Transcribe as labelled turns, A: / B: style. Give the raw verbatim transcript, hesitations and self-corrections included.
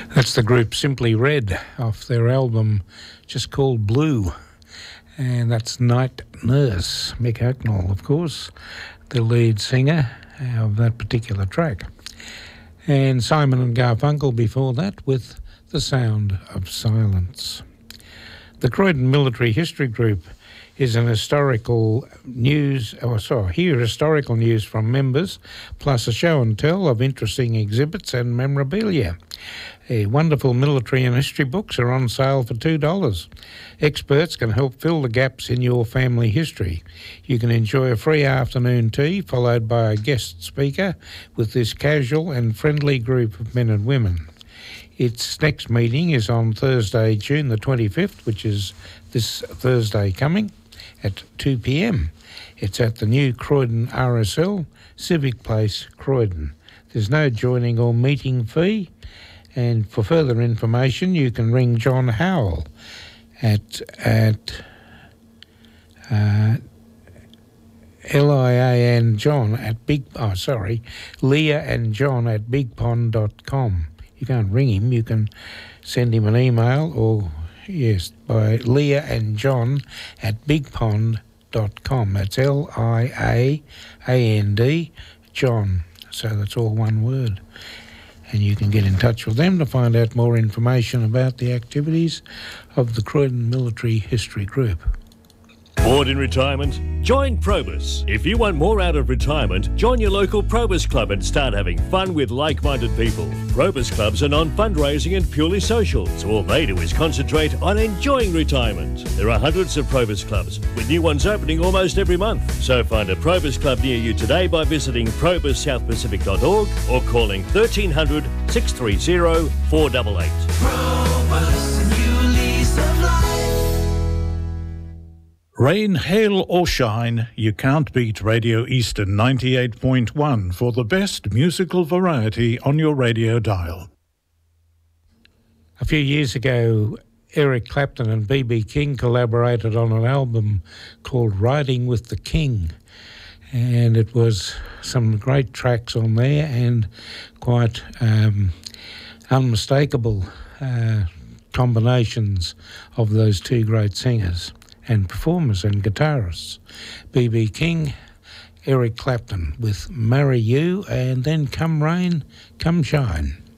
A: That's the group Simply Red off their album just called Blue. And that's Night Nurse, Mick Hucknall, of course, the lead singer of that particular track. And Simon and Garfunkel before that with The Sound of Silence. The Croydon Military History Group is an historical news, oh sorry, here historical news from members, plus a show and tell of interesting exhibits and memorabilia. Uh, wonderful military and history books are on sale for two dollars. Experts can help fill the gaps in your family history. You can enjoy a free afternoon tea followed by a guest speaker with this casual and friendly group of men and women. Its next meeting is on Thursday, June the twenty-fifth, which is this Thursday coming, at two p m. It's at the new Croydon R S L, Civic Place, Croydon. There's no joining or meeting fee, and for further information you can ring John Howell at at uh, L I A N John at Big oh sorry Leah and John at big pond dot com. You can't ring him, you can send him an email or yes, by Leah and John at big pond dot com. That's L I A A N D, John. So that's all one word. And you can get in touch with them to find out more information about the activities of the Croydon Military History Group.
B: Bored in retirement? Join Probus. If you want more out of retirement, join your local Probus Club and start having fun with like-minded people. Probus Clubs are non-fundraising and purely social, so all they do is concentrate on enjoying retirement. There are hundreds of Probus Clubs, with new ones opening almost every month. So find a Probus Club near you today by visiting probus south pacific dot org or calling thirteen hundred, six three zero, four eight eight.
C: Probus, new lease of life.
D: Rain, hail or shine, you can't beat Radio Eastern ninety-eight point one for the best musical variety on your radio dial.
A: A few years ago, Eric Clapton and B B King collaborated on an album called Riding with the King. And it was some great tracks on there and quite um, unmistakable uh, combinations of those two great singers and performers and guitarists. B B King, Eric Clapton with Marry You, and then Come Rain, Come Shine.